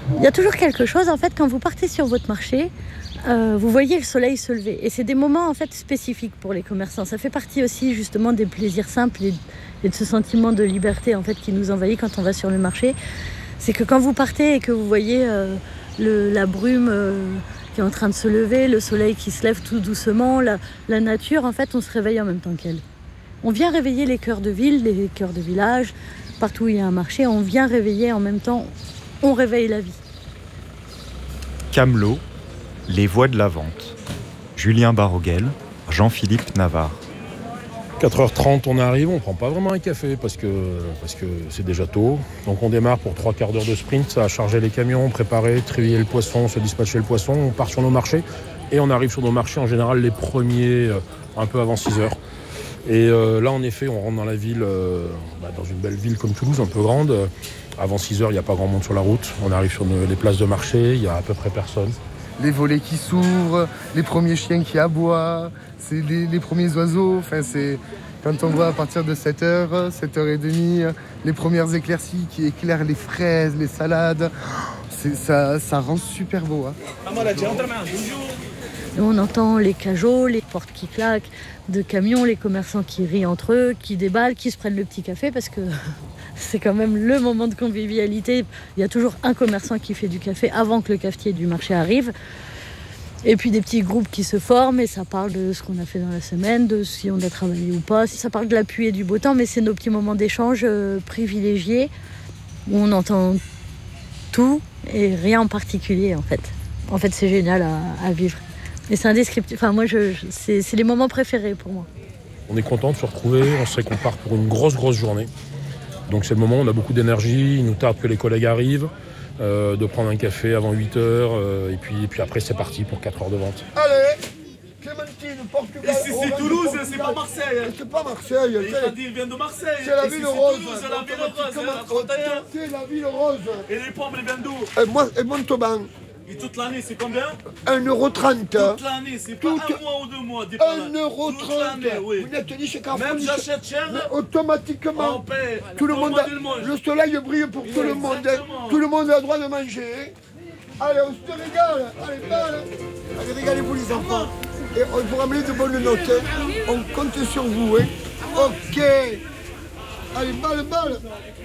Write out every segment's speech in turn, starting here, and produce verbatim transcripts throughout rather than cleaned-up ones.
Il y a toujours quelque chose, en fait, quand vous partez sur votre marché, euh, vous voyez le soleil se lever. Et c'est des moments, en fait, spécifiques pour les commerçants. Ça fait partie aussi, justement, des plaisirs simples et, et de ce sentiment de liberté, en fait, qui nous envahit quand on va sur le marché. C'est que quand vous partez et que vous voyez euh, le, la brume euh, qui est en train de se lever, le soleil qui se lève tout doucement, la, la nature, en fait, on se réveille en même temps qu'elle. On vient réveiller les cœurs de ville, les cœurs de village, partout où il y a un marché, on vient réveiller en même temps, on réveille la vie. Camelot, les voies de la vente. Julien Baroguel, Jean-Philippe Navarre. quatre heures trente, on arrive, on ne prend pas vraiment un café parce que, parce que c'est déjà tôt. Donc on démarre pour trois quarts d'heure de sprint, ça a chargé les camions, préparer, trier le poisson, se dispatcher le poisson. On part sur nos marchés et on arrive sur nos marchés en général les premiers euh, un peu avant six heures. Et euh, là en effet, on rentre dans la ville, euh, bah, dans une belle ville comme Toulouse, un peu grande. Avant six heures, il n'y a pas grand monde sur la route. On arrive sur nos, les places de marché, il n'y a à peu près personne. Les volets qui s'ouvrent, les premiers chiens qui aboient, c'est les, les premiers oiseaux. Enfin, c'est quand on voit à partir de sept heures, sept heures trente, les premières éclaircies qui éclairent les fraises, les salades. C'est, ça, ça rend super beau. Hein. On entend les cajots, les portes qui claquent de camions, les commerçants qui rient entre eux, qui déballent, qui se prennent le petit café parce que c'est quand même le moment de convivialité. Il y a toujours un commerçant qui fait du café avant que le cafetier du marché arrive. Et puis des petits groupes qui se forment et ça parle de ce qu'on a fait dans la semaine, de si on a travaillé ou pas. Ça parle de la pluie et du beau temps, mais c'est nos petits moments d'échange euh, privilégiés où on entend tout et rien en particulier en fait. En fait, c'est génial à, à vivre. Et c'est indescriptible. Enfin, moi, je, je, c'est, c'est les moments préférés pour moi. On est content de se retrouver, on sait qu'on part pour une grosse, grosse journée. Donc c'est le moment où on a beaucoup d'énergie, il nous tarde que les collègues arrivent, euh, de prendre un café avant huit heures, euh, et, puis, et puis après c'est parti pour quatre heures de vente. Allez, Clémentine, Portugal. Et si c'est Toulouse, c'est pas Marseille. C'est pas Marseille. Il a dit, il vient de Marseille. C'est la ville rose. C'est la ville rose, c'est la ville rose. Et les pommes, les viennent d'où? Et moi, et Montauban. Et toute l'année, c'est combien? un euro trente. Toute l'année, c'est pas Toute... un mois ou deux mois. un euro trente. Oui. Vous n'êtes dit chez Carrefour. Même j'achète cher. Automatiquement. On paie. Tout le monde. A... Le soleil brille pour tout le monde. Tout le monde a le droit de manger. Allez, on se régale. Allez, balle. Allez, régalez-vous les enfants. Et on vous ramener de bonnes notes. On compte sur vous. Hein. Ok. Allez, balle, balle.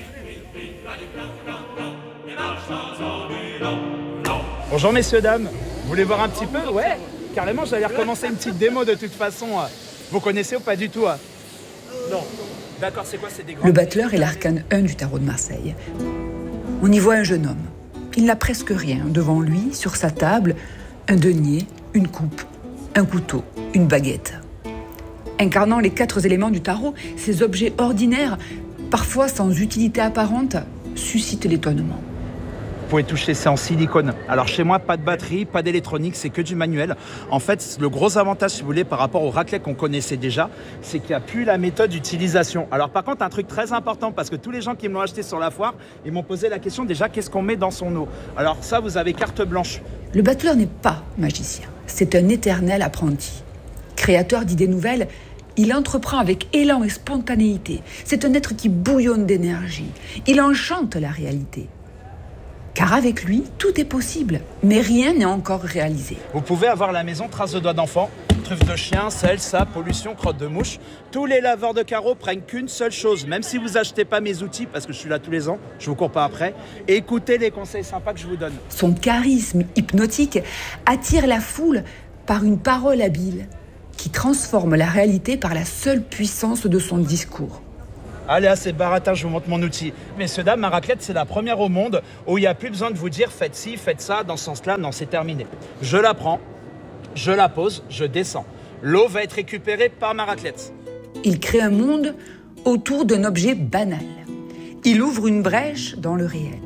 Bonjour messieurs, dames. Vous voulez voir un petit peu? Ouais, carrément, j'allais recommencer une petite démo de toute façon. Vous connaissez ou pas du tout? Non. D'accord, c'est quoi? C'est des grands... Le battleur est l'arcane un du tarot de Marseille. On y voit un jeune homme. Il n'a presque rien. Devant lui, sur sa table, un denier, une coupe, un couteau, une baguette. Incarnant les quatre éléments du tarot, ces objets ordinaires, parfois sans utilité apparente, suscitent l'étonnement. Vous pouvez toucher, c'est en silicone. Alors chez moi, pas de batterie, pas d'électronique, c'est que du manuel. En fait, le gros avantage, si vous voulez, par rapport au raclette qu'on connaissait déjà, c'est qu'il n'y a plus la méthode d'utilisation. Alors par contre, un truc très important, parce que tous les gens qui me l'ont acheté sur la foire, ils m'ont posé la question déjà, qu'est-ce qu'on met dans son eau? Alors ça, vous avez carte blanche. Le battleur n'est pas magicien, c'est un éternel apprenti. Créateur d'idées nouvelles, il entreprend avec élan et spontanéité. C'est un être qui bouillonne d'énergie. Il enchante la réalité. Car avec lui, tout est possible, mais rien n'est encore réalisé. Vous pouvez avoir à la maison traces de doigts d'enfant, truffes de chien, sel, sable, pollution, crottes de mouche. Tous les laveurs de carreaux prennent qu'une seule chose, même si vous achetez pas mes outils, parce que je suis là tous les ans, je vous cours pas après, écoutez les conseils sympas que je vous donne. Son charisme hypnotique attire la foule par une parole habile, qui transforme la réalité par la seule puissance de son discours. Allez, assez de baratin, je vous montre mon outil. Messieurs, dames, ma raclette, c'est la première au monde où il n'y a plus besoin de vous dire faites ci, faites ça, dans ce sens-là, non, c'est terminé. Je la prends, je la pose, je descends. L'eau va être récupérée par ma raclette. Il crée un monde autour d'un objet banal. Il ouvre une brèche dans le réel.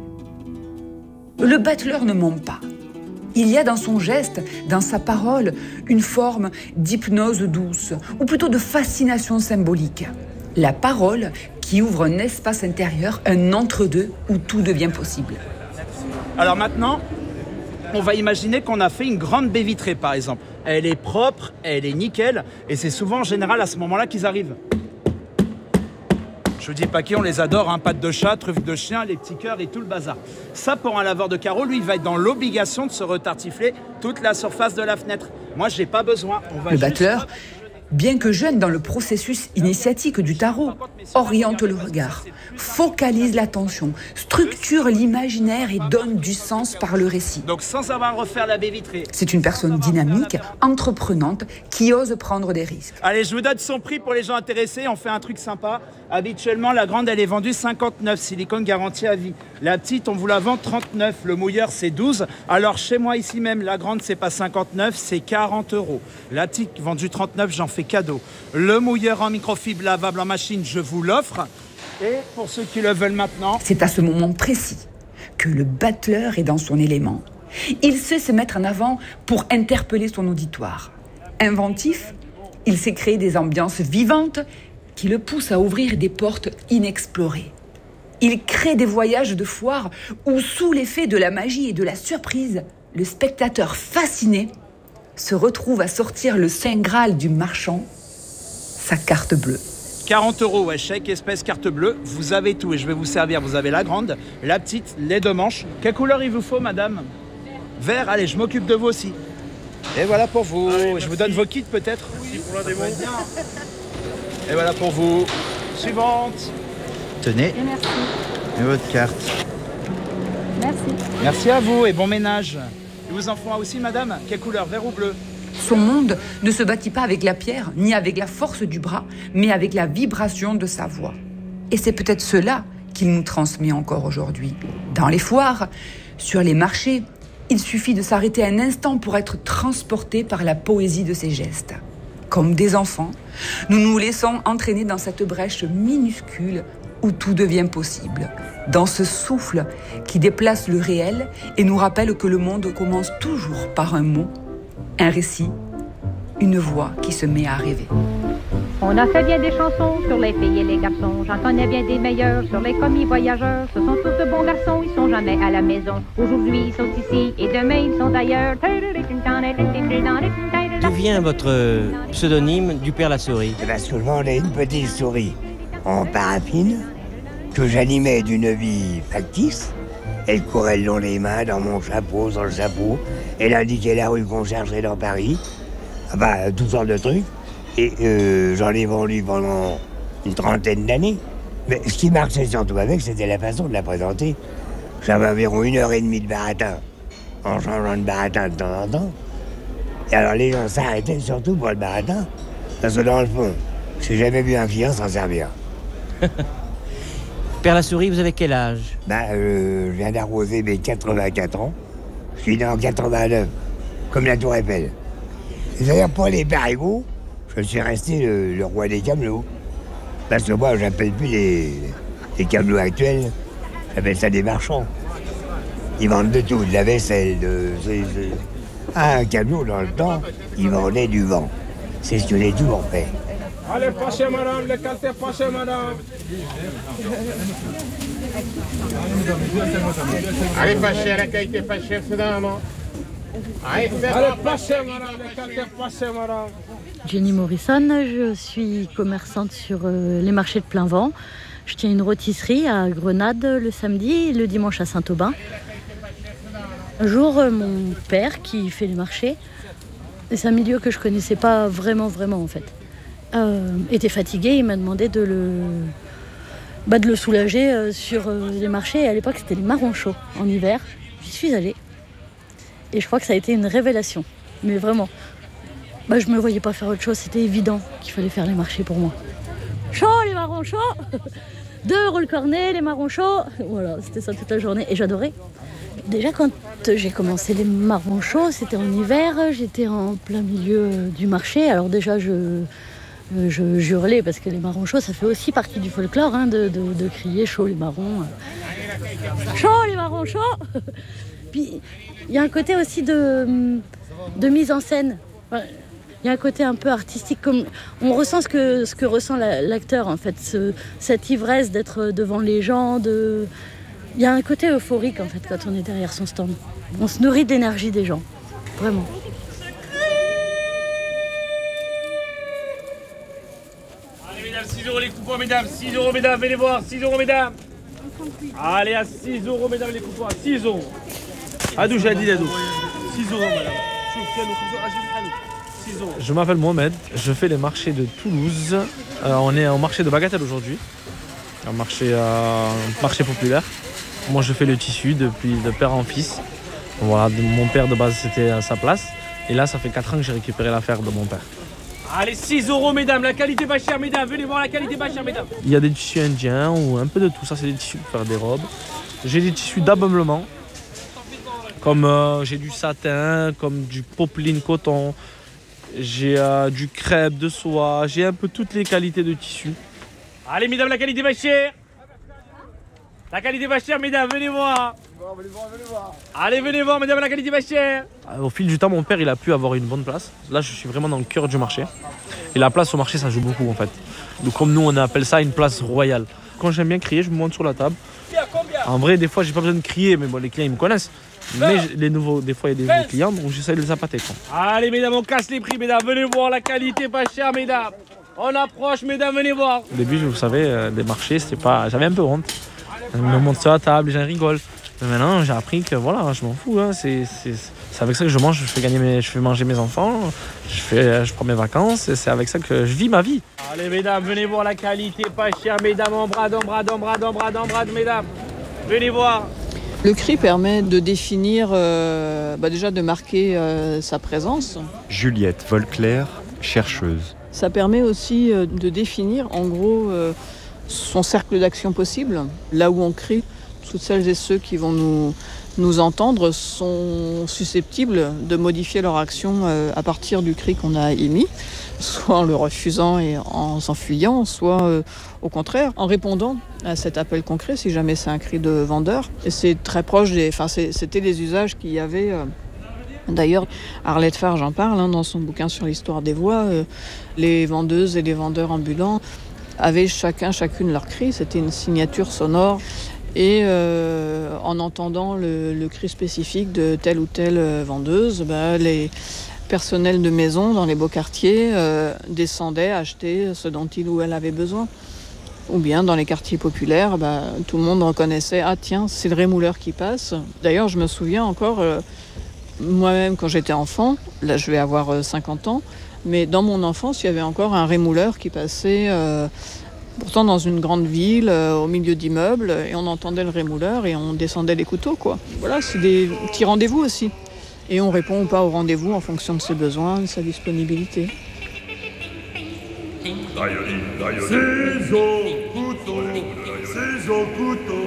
Le battleur ne ment pas. Il y a dans son geste, dans sa parole, une forme d'hypnose douce, ou plutôt de fascination symbolique. La parole qui ouvre un espace intérieur, un entre-deux où tout devient possible. Alors maintenant, on va imaginer qu'on a fait une grande baie vitrée, par exemple. Elle est propre, elle est nickel, et c'est souvent en général à ce moment-là qu'ils arrivent. Je vous dis paquet, on les adore, hein, pâte de chat, truffes de chien, les petits cœurs et tout le bazar. Ça, pour un laveur de carreaux, lui, il va être dans l'obligation de se retartifler toute la surface de la fenêtre. Moi, j'ai pas besoin. On va Le juste... battleur, bien que jeune dans le processus initiatique du tarot, oriente le regard, focalise l'attention, structure l'imaginaire et donne du sens par le récit. Donc sans avoir à refaire la baie vitrée. C'est une personne dynamique, entreprenante, qui ose prendre des risques. Allez, je vous donne son prix pour les gens intéressés. On fait un truc sympa. Habituellement, la grande, elle est vendue cinquante-neuf, silicone garantie à vie. La petite, on vous la vend trente-neuf. Le mouilleur, c'est douze. Alors, chez moi, ici même, la grande, c'est pas cinquante-neuf, c'est quarante euros. La petite, vendue trente-neuf, j'en fais cadeau. Le mouilleur en microfibre lavable en machine, je vous l'offre. Et pour ceux qui le veulent maintenant... C'est à ce moment précis que le battleur est dans son élément. Il sait se mettre en avant pour interpeller son auditoire. Inventif, il sait créer des ambiances vivantes qui le poussent à ouvrir des portes inexplorées. Il crée des voyages de foire où, sous l'effet de la magie et de la surprise, le spectateur fasciné se retrouve à sortir le saint graal du marchand, sa carte bleue. quarante euros, ouais, chèque, espèce, carte bleue. Vous avez tout et je vais vous servir. Vous avez la grande, la petite, les deux manches. Quelle couleur il vous faut, madame? Vert, allez, je m'occupe de vous aussi. Et voilà pour vous. Allez, je vous donne vos kits peut-être. Merci pour la démo. Et voilà pour vous. Suivante. Tenez. Et merci. Et votre carte. Merci. Merci à vous et bon ménage. Et vos enfants aussi, madame? Quelle couleur, vert ou bleu? Son monde ne se bâtit pas avec la pierre, ni avec la force du bras, mais avec la vibration de sa voix. Et c'est peut-être cela qu'il nous transmet encore aujourd'hui. Dans les foires, sur les marchés, il suffit de s'arrêter un instant pour être transporté par la poésie de ses gestes. Comme des enfants, nous nous laissons entraîner dans cette brèche minuscule où tout devient possible. Dans ce souffle qui déplace le réel et nous rappelle que le monde commence toujours par un mot, un récit, une voix qui se met à rêver. On a fait bien des chansons sur les filles et les garçons. J'en connais bien des meilleurs sur les commis voyageurs. Ce sont tous de bons garçons, ils sont jamais à la maison. Aujourd'hui, ils sont ici et demain, ils sont ailleurs. D'où vient votre pseudonyme du Père la Souris? Eh bien, souvent, on a une petite souris en paraffine que j'animais d'une vie factice. Elle courait le long des mains, dans mon chapeau, dans le chapeau. Elle indiquait la rue qu'on cherchait dans Paris. Enfin, toutes sortes de trucs. Et euh, j'en ai vendu pendant une trentaine d'années. Mais ce qui marchait surtout avec, c'était la façon de la présenter. J'avais environ une heure et demie de baratin, en changeant de baratin de temps en temps. Et alors les gens s'arrêtaient surtout pour le baratin. Parce que dans le fond, j'ai jamais vu un client s'en servir. Père la Souris, vous avez quel âge? Ben, euh, je viens d'arroser mes quatre-vingt-quatre ans. Je suis né en quatre-vingt-neuf, comme la Tour Eiffel. Et d'ailleurs, pour les parigots, je suis resté le, le roi des camelots. Parce que moi, j'appelle plus les, les camelots actuels, j'appelle ça des marchands. Ils vendent de tout, de la vaisselle, de... de, de... Ah, un camelot, dans le temps, il vendait du vent. C'est ce que j'ai toujours fait. Allez, passez, madame, les cartes, passez, madame. Allez, pas cher, la qualité pas chère, c'est dans la main. Allez, passez, madame, les cartes, passez, madame. Jenny Morrison, je suis commerçante sur euh, les marchés de plein vent. Je tiens une rôtisserie à Grenade le samedi et le dimanche à Saint-Aubin. Un jour, euh, mon père, qui fait les marchés, et c'est un milieu que je connaissais pas vraiment, vraiment en fait, euh, était fatigué. Il m'a demandé de le, bah, de le soulager euh, sur euh, les marchés. Et à l'époque, c'était les marrons chauds en hiver. J'y suis allée. Et je crois que ça a été une révélation. Mais vraiment. Bah, je ne me voyais pas faire autre chose, c'était évident qu'il fallait faire les marchés pour moi. Chaud, les marrons chauds. Deux roule cornet, les marrons chauds. Voilà, c'était ça toute la journée et j'adorais. Déjà quand j'ai commencé les marrons chauds, c'était en hiver, j'étais en plein milieu du marché. Alors déjà je, je hurlais parce que les marrons chauds, ça fait aussi partie du folklore hein, de, de, de crier chaud les marrons. Chaud les marrons chauds. Puis il y a un côté aussi de, de mise en scène. Il y a un côté un peu artistique, comme on ressent ce que, ce que ressent la, l'acteur en fait, ce, cette ivresse d'être devant les gens. De... Il y a un côté euphorique en fait quand on est derrière son stand. On se nourrit de l'énergie des gens, vraiment. Allez, merci. six euros les coupons, mesdames. six euros, mesdames, venez voir. six euros, mesdames. Allez, à six euros, mesdames, les coupons. À six euros. Adou, j'ai dit, Adou. six euros, madame. Je m'appelle Mohamed, je fais les marchés de Toulouse. Euh, on est au marché de Bagatelle aujourd'hui, un marché, euh, marché populaire. Moi je fais le tissu depuis de père en fils. Voilà, de, mon père de base c'était à sa place. Et là ça fait quatre ans que j'ai récupéré l'affaire de mon père. Allez, six euros, mesdames. La qualité pas chère, mesdames. Venez voir la qualité pas chère, mesdames. Il y a des tissus indiens ou un peu de tout ça, c'est des tissus pour faire des robes. J'ai des tissus d'ameublement, comme euh, j'ai du satin, comme du popeline coton. J'ai euh, du crêpe, de soie, j'ai un peu toutes les qualités de tissu. Allez, mesdames, la qualité va chère. La qualité va chère, mesdames, venez voir. Venez voir, venez voir. Allez, venez voir, mesdames, la qualité va chère. Au fil du temps, mon père, il a pu avoir une bonne place. Là, je suis vraiment dans le cœur du marché. Et la place au marché, ça joue beaucoup, en fait. Donc, comme nous, on appelle ça une place royale. Quand j'aime bien crier, je me monte sur la table. En vrai, des fois, j'ai pas besoin de crier, mais bon, les clients, ils me connaissent. Mais les nouveaux, des fois, il y a des nouveaux clients, donc j'essaie de les appâter. Allez, mesdames, on casse les prix, mesdames. Venez voir la qualité pas chère, mesdames. On approche, mesdames, venez voir. Au début, vous savez, euh, des marchés, c'était pas... j'avais un peu honte. Je me monte sur la table, les gens rigolent. Mais maintenant, j'ai appris que voilà, je m'en fous. Hein. C'est, c'est, c'est avec ça que je mange, je fais, gagner mes, je fais manger mes enfants, je, fais, je prends mes vacances, et c'est avec ça que je vis ma vie. Allez, mesdames, venez voir la qualité pas chère, mesdames. Embrade, embrade, embrade, embrade, embrade, mesdames. Venez voir. Le cri permet de définir, euh, bah déjà de marquer euh, sa présence. Juliette Volclair, chercheuse. Ça permet aussi euh, de définir en gros euh, son cercle d'action possible. Là où on crie, toutes celles et ceux qui vont nous, nous entendre sont susceptibles de modifier leur action euh, à partir du cri qu'on a émis, soit en le refusant et en s'enfuyant, soit euh, au contraire en répondant à cet appel concret si jamais c'est un cri de vendeur. Et c'est très proche des, enfin c'est, c'était les usages qu'il y avait. Euh, D'ailleurs, Arlette Farge en parle hein, dans son bouquin sur l'histoire des voix. Euh, les vendeuses et les vendeurs ambulants avaient chacun, chacune leur cri. C'était une signature sonore. Et euh, en entendant le, le cri spécifique de telle ou telle vendeuse, bah, les personnels de maison dans les beaux quartiers euh, descendaient acheter ce dont il ou elle avait besoin. Ou bien dans les quartiers populaires, bah, tout le monde reconnaissait « Ah tiens, c'est le rémouleur qui passe ». D'ailleurs, je me souviens encore, euh, moi-même quand j'étais enfant, là je vais avoir euh, cinquante ans, mais dans mon enfance, il y avait encore un rémouleur qui passait... Euh, Pourtant dans une grande ville, euh, au milieu d'immeubles, et on entendait le rémouleur et on descendait les couteaux, quoi. Voilà, c'est des petits rendez-vous aussi. Et on répond ou pas au rendez-vous en fonction de ses besoins, de sa disponibilité. Ciseaux, couteau, ciseaux, couteau.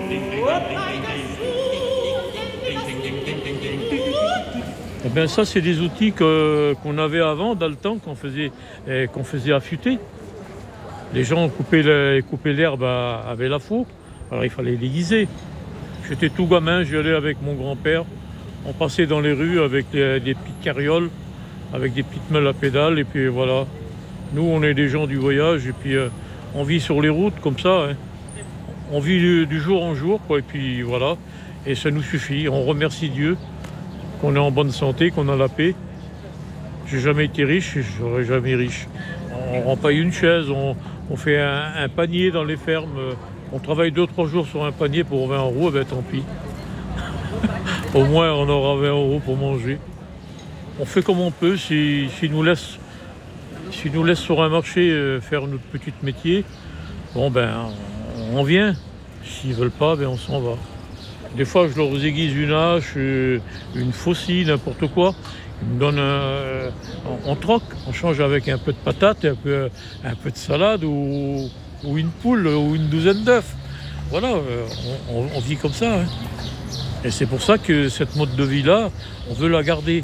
Eh bien ça, c'est des outils que, qu'on avait avant, dans le temps, qu'on faisait, eh, qu'on faisait affûter. Les gens coupaient, le, coupaient l'herbe avec la faux, alors il fallait l'aiguiser. J'étais tout gamin, j'y allais avec mon grand-père. On passait dans les rues avec les, des petites carrioles, avec des petites meules à pédales, et puis voilà. Nous, on est des gens du voyage, et puis euh, on vit sur les routes comme ça. Hein. On vit du, du jour en jour, quoi, et puis voilà. Et ça nous suffit. On remercie Dieu qu'on est en bonne santé, qu'on a la paix. J'ai jamais été riche et je serai jamais riche. On rend pas une chaise, on, on fait un, un panier dans les fermes. On travaille deux trois jours sur un panier pour vingt euros, ben tant pis. Au moins on aura vingt euros pour manger. On fait comme on peut, s'ils si, si nous laissent si nous laissent sur un marché euh, faire notre petit métier, bon ben on, on vient. S'ils veulent pas, ben on s'en va. Des fois je leur aiguise une hache, une faucille, n'importe quoi. Ils me donnent un, on, on troque, on change avec un peu de patates, un peu, un peu de salade ou, ou une poule ou une douzaine d'œufs. Voilà, on, on, on vit comme ça. Hein. Et c'est pour ça que cette mode de vie-là, on veut la garder.